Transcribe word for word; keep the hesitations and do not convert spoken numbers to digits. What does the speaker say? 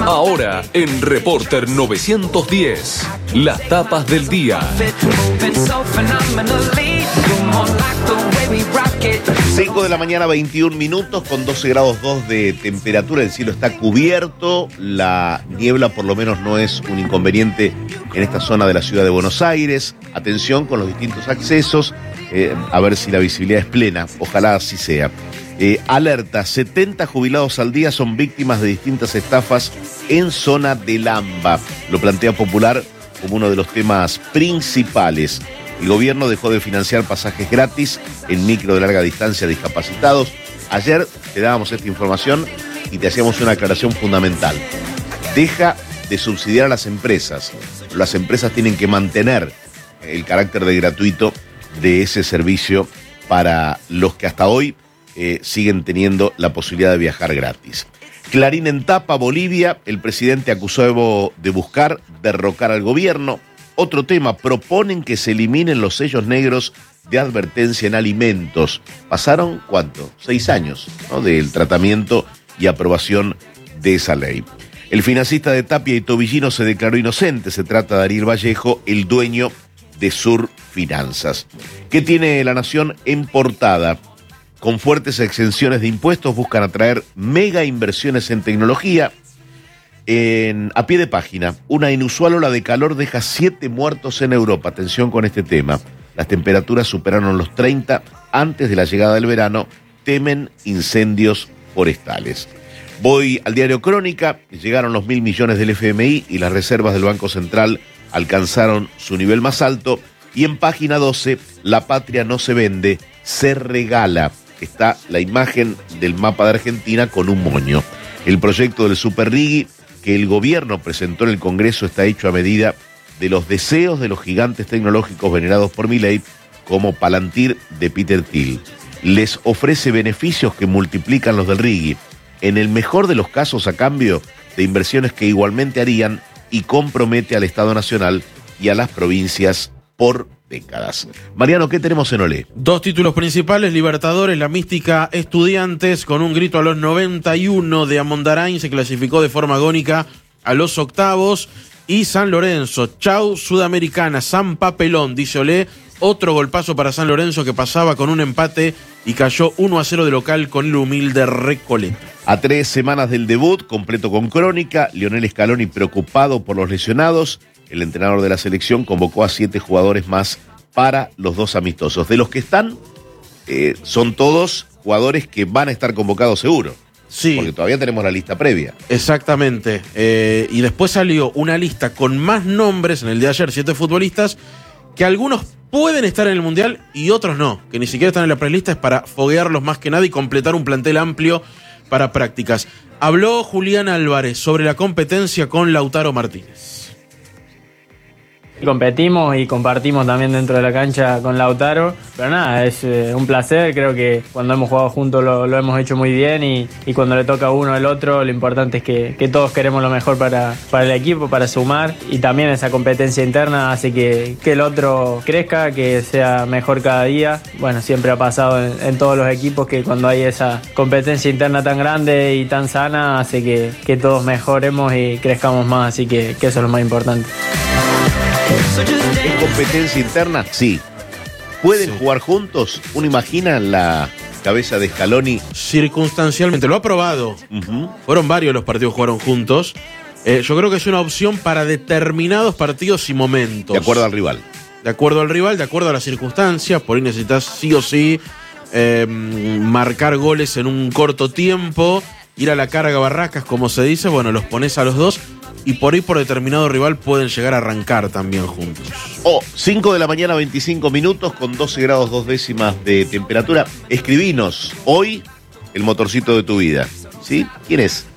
Ahora en Reporter novecientos diez, las tapas del día. cinco de la mañana, veintiún minutos, con doce grados dos de temperatura. El cielo está cubierto. La niebla por lo menos no es un inconveniente en esta zona de la ciudad de Buenos Aires. Atención con los distintos accesos, eh, a ver si la visibilidad es plena. Ojalá así sea. Eh, alerta, setenta jubilados al día son víctimas de distintas estafas en zona del AMBA. Lo plantea Popular como uno de los temas principales. El gobierno dejó de financiar pasajes gratis en micro de larga distancia a discapacitados. Ayer te dábamos esta información y te hacíamos una aclaración fundamental. Deja de subsidiar a las empresas. Las empresas tienen que mantener el carácter de gratuito de ese servicio para los que hasta hoy eh, siguen teniendo la posibilidad de viajar gratis. Clarín en tapa, Bolivia. El presidente acusó a Evo de buscar derrocar al gobierno. Otro tema, proponen que se eliminen los sellos negros de advertencia en alimentos. Pasaron, ¿cuánto? Seis años, ¿no?, del tratamiento y aprobación de esa ley. El financista de Tapia y Tobillino se declaró inocente. Se trata de Ariel Vallejo, el dueño de Sur Finanzas. ¿Qué tiene La Nación en portada? Con fuertes exenciones de impuestos buscan atraer mega inversiones en tecnología. En, a pie de página, una inusual ola de calor deja siete muertos en Europa. Atención con este tema. Las temperaturas superaron los treinta antes de la llegada del verano. Temen incendios forestales. Voy al diario Crónica. Llegaron los mil millones del F M I y las reservas del Banco Central alcanzaron su nivel más alto. Y en página doce, la patria no se vende, se regala. Está la imagen del mapa de Argentina con un moño. El proyecto del Super Rigui que el gobierno presentó en el Congreso está hecho a medida de los deseos de los gigantes tecnológicos venerados por Milei, como Palantir de Peter Thiel. Les ofrece beneficios que multiplican los del Rigui, en el mejor de los casos a cambio de inversiones que igualmente harían, y compromete al Estado Nacional y a las provincias por décadas. Mariano, ¿qué tenemos en Olé? Dos títulos principales: Libertadores, la mística Estudiantes, con un grito a los noventa y uno de Amondarain, se clasificó de forma agónica a los octavos. Y San Lorenzo, chau Sudamericana, San Papelón, dice Olé. Otro golpazo para San Lorenzo, que pasaba con un empate y cayó uno a cero de local con el humilde Recoleta. A tres semanas del debut, completo con Crónica, Lionel Scaloni preocupado por los lesionados. El entrenador de la selección convocó a siete jugadores más para los dos amistosos. De los que están, eh, son todos jugadores que van a estar convocados seguro. Sí. Porque todavía tenemos la lista previa. Exactamente. Eh, y después salió una lista con más nombres en el día de ayer, siete futbolistas, que algunos pueden estar en el Mundial y otros no, que ni siquiera están en la prelista. Es para foguearlos más que nada y completar un plantel amplio para prácticas. Habló Julián Álvarez sobre la competencia con Lautaro Martínez. Competimos y compartimos también dentro de la cancha con Lautaro, pero nada, es eh, un placer. Creo que cuando hemos jugado juntos lo, lo hemos hecho muy bien, y, y cuando le toca a uno al otro, lo importante es que, que todos queremos lo mejor para, para el equipo, para sumar, y también esa competencia interna hace que, que el otro crezca, que sea mejor cada día. Bueno, siempre ha pasado en, en todos los equipos que cuando hay esa competencia interna tan grande y tan sana, hace que, que todos mejoremos y crezcamos más, así que, que eso es lo más importante. ¿Es competencia interna? Sí. ¿Pueden sí. jugar juntos? ¿Uno imagina la cabeza de Scaloni? Circunstancialmente, lo ha probado. Uh-huh. Fueron varios los partidos que jugaron juntos. Eh, yo creo que es una opción para determinados partidos y momentos. De acuerdo al rival. De acuerdo al rival, de acuerdo a las circunstancias. Por ahí necesitas sí o sí eh, marcar goles en un corto tiempo, ir a la carga barracas, como se dice. Bueno, los pones a los dos. Y por ahí, por determinado rival, pueden llegar a arrancar también juntos. Oh, cinco de la mañana, veinticinco minutos, con doce grados dos décimas de temperatura. Escribinos hoy el motorcito de tu vida. ¿Sí? ¿Quién es?